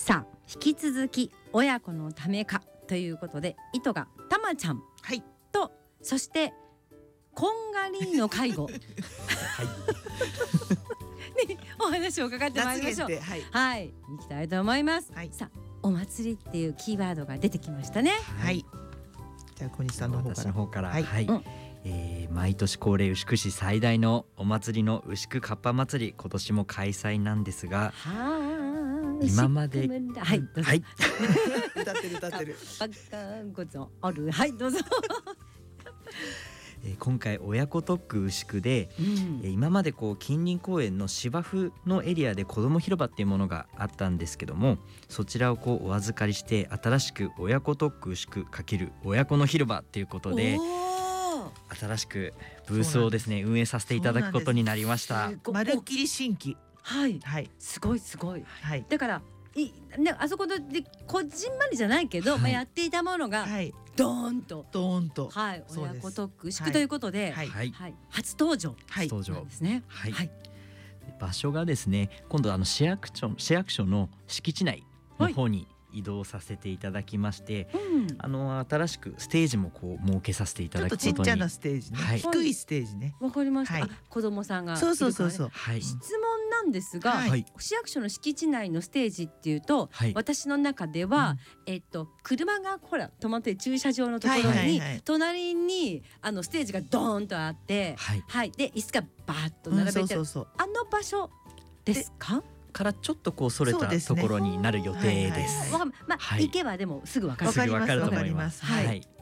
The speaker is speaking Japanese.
さあ引き続き親子のためかということで、いとがたまちゃんと、そしてこんがりの介護にお話を伺ってまいりましょう。はい、行きたいと思います。さあお祭りっていうキーワードが出てきましたね。 はい、じゃあ小西さんの方から。 毎年恒例牛久市最大のお祭りの牛久かっぱ祭り、今年も開催なんですが、今まで歌ってるはいどうぞ今回親子特区牛久で、今まで近隣公園の芝生のエリアで子ども広場っていうものがあったんですけども、そちらをお預かりして新しく親子特区牛久×親子の広場っていうことで新しくブースをですね運営させていただくことになりました。 まるっきり新規。 すごい、だからあそこでこじんまりじゃないけど、やっていたものがドーンと親子特区牛久ということで初登場なんですね。 場所がですね、今度市役所の敷地内の方に移動させていただきまして、新しくステージも設けさせていただくことに。 ちょっとちっちゃなステージね、低いステージね。 わかりました。子供さんがそう質問なんですが、市役所の敷地内のステージっていうと、私の中では車が止まって駐車場のところに隣にステージがドーンとあって、で椅子がバーッと並べてるあの場所ですか？ からちょっとそれたところになる予定です。 行けばでもすぐ分かる。 わかります。